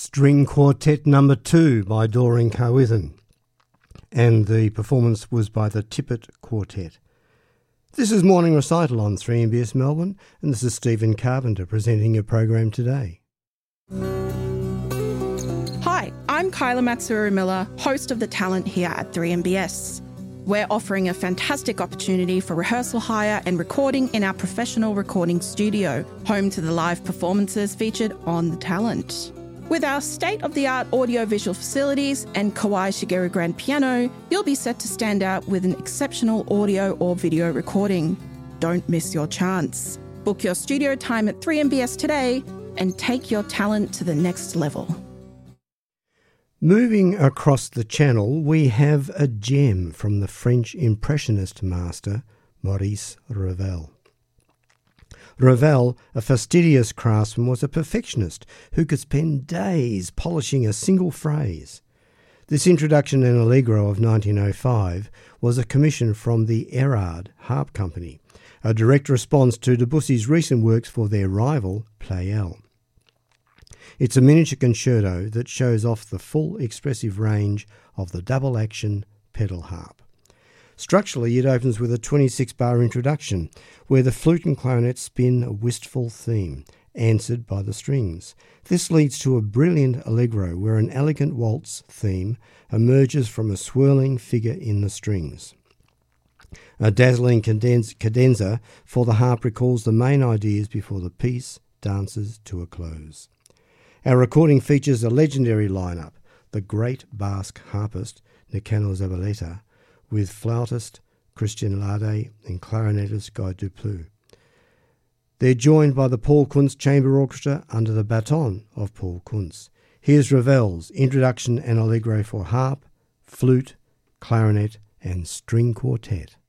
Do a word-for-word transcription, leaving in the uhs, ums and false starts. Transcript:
String Quartet Number Two by Doreen Carwithen, and the performance was by the Tippett Quartet. This is Morning Recital on three M B S Melbourne, and this is Stephen Carpenter presenting your program today. Hi, I'm Kyla Matsuru-Miller, host of The Talent here at three M B S. We're offering a fantastic opportunity for rehearsal hire and recording in our professional recording studio, home to the live performances featured on The Talent. With our state-of-the-art audio-visual facilities and Kawai Shigeru grand piano, you'll be set to stand out with an exceptional audio or video recording. Don't miss your chance. Book your studio time at three M B S today and take your talent to the next level. Moving across the channel, we have a gem from the French Impressionist master, Maurice Ravel. Ravel, a fastidious craftsman, was a perfectionist who could spend days polishing a single phrase. This introduction in Allegro of nineteen oh five was a commission from the Erard Harp Company, a direct response to Debussy's recent works for their rival, Pleyel. It's a miniature concerto that shows off the full expressive range of the double-action pedal harp. Structurally, it opens with a twenty-six bar introduction, where the flute and clarinet spin a wistful theme, answered by the strings. This leads to a brilliant allegro, where an elegant waltz theme emerges from a swirling figure in the strings. A dazzling cadenza for the harp recalls the main ideas before the piece dances to a close. Our recording features a legendary lineup: the great Basque harpist Nicano Zabaleta, with flautist Christian Lade and clarinetist Guy Duplou. They're joined by the Paul Kuntz Chamber Orchestra under the baton of Paul Kuntz. Here's Ravel's introduction and allegro for harp, flute, clarinet and string quartet.